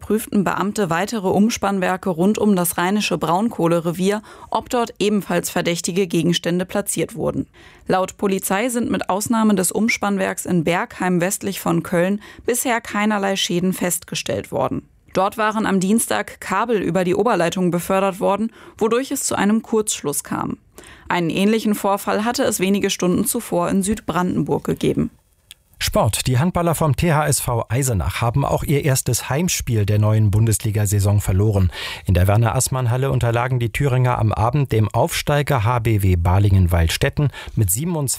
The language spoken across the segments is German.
prüften Beamte weitere Umspannwerke rund um das rheinische Braunkohlerevier, ob dort ebenfalls verdächtige Gegenstände platziert wurden. Laut Polizei sind mit Ausnahme des Umspannwerks in Bergheim westlich von Köln bisher keinerlei Schäden festgestellt worden. Dort waren am Dienstag Kabel über die Oberleitung befördert worden, wodurch es zu einem Kurzschluss kam. Einen ähnlichen Vorfall hatte es wenige Stunden zuvor in Südbrandenburg gegeben. Sport. Die Handballer vom THSV Eisenach haben auch ihr erstes Heimspiel der neuen Bundesliga-Saison verloren. In der Werner-Assmann-Halle unterlagen die Thüringer am Abend dem Aufsteiger HBW Balingen-Waldstätten mit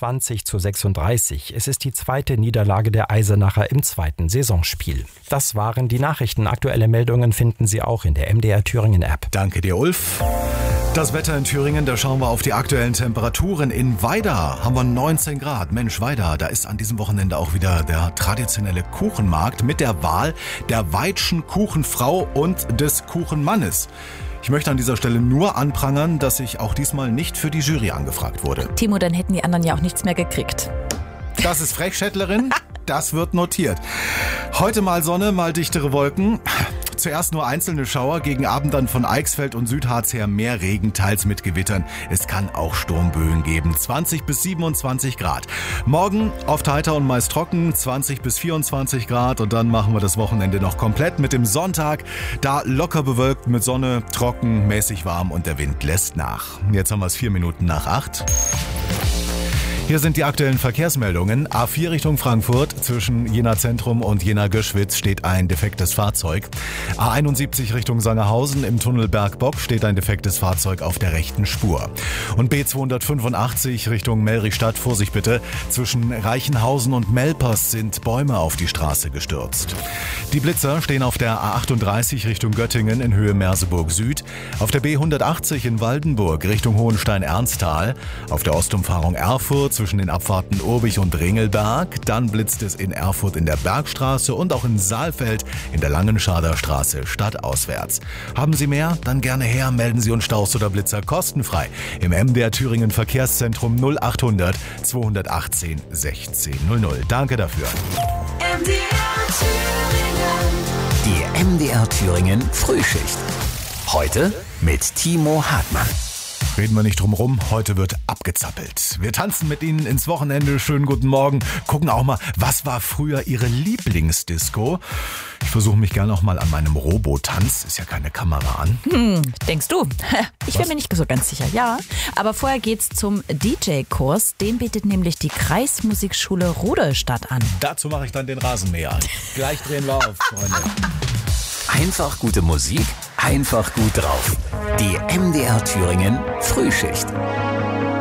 27:36. Es ist die zweite Niederlage der Eisenacher im zweiten Saisonspiel. Das waren die Nachrichten. Aktuelle Meldungen finden Sie auch in der MDR Thüringen-App. Danke dir, Ulf. Das Wetter in Thüringen, da schauen wir auf die aktuellen Temperaturen. In Weida haben wir 19 Grad. Mensch, Weida, da ist an diesem Wochenende auch wieder der traditionelle Kuchenmarkt mit der Wahl der Weidschen Kuchenfrau und des Kuchenmannes. Ich möchte an dieser Stelle nur anprangern, dass ich auch diesmal nicht für die Jury angefragt wurde. Timo, dann hätten die anderen ja auch nichts mehr gekriegt. Das ist Frechschädlerin, das wird notiert. Heute mal Sonne, mal dichtere Wolken. Zuerst nur einzelne Schauer, gegen Abend dann von Eichsfeld und Südharz her mehr Regen, teils mit Gewittern. Es kann auch Sturmböen geben, 20 bis 27 Grad. Morgen oft heiter und meist trocken, 20 bis 24 Grad. Und dann machen wir das Wochenende noch komplett mit dem Sonntag. Da locker bewölkt mit Sonne, trocken, mäßig warm und der Wind lässt nach. Jetzt haben wir es 4 Minuten nach 8. Hier sind die aktuellen Verkehrsmeldungen. A4 Richtung Frankfurt. Zwischen Jena Zentrum und Jena Göschwitz steht ein defektes Fahrzeug. A71 Richtung Sangerhausen. Im Tunnel Bergbock steht ein defektes Fahrzeug auf der rechten Spur. Und B285 Richtung Melrichstadt. Vorsicht bitte. Zwischen Reichenhausen und Melpers sind Bäume auf die Straße gestürzt. Die Blitzer stehen auf der A38 Richtung Göttingen in Höhe Merseburg Süd. Auf der B180 in Waldenburg Richtung Hohenstein-Ernsthal. Auf der Ostumfahrung Erfurt zwischen den Abfahrten Urbich und Ringelberg. Dann blitzt es in Erfurt in der Bergstraße und auch in Saalfeld in der Langenschader Straße stadtauswärts. Haben Sie mehr? Dann gerne her. Melden Sie uns Staus oder Blitzer kostenfrei im MDR Thüringen Verkehrszentrum 0800 218 1600. Danke dafür. Die MDR Thüringen Frühschicht. Heute mit Timo Hartmann. Reden wir nicht drum rum, heute wird abgezappelt. Wir tanzen mit Ihnen ins Wochenende. Schönen guten Morgen. Gucken auch mal, was war früher Ihre Lieblingsdisco? Ich versuche mich gerne auch mal an meinem Robotanz. Ist ja keine Kamera an. Denkst du? Ich bin mir nicht so ganz sicher. Ja, aber vorher geht's zum DJ-Kurs. Den bietet nämlich die Kreismusikschule Rudolstadt an. Dazu mache ich dann den Rasenmäher an. Gleich drehen wir auf, Freunde. Einfach gute Musik, einfach gut drauf. Die MDR Thüringen Frühschicht.